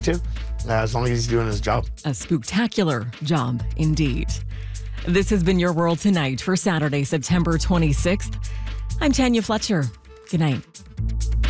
to, as long as he's doing his job. A spooktacular job, indeed. This has been Your World Tonight for Saturday, September 26th. I'm Tanya Fletcher. Good night.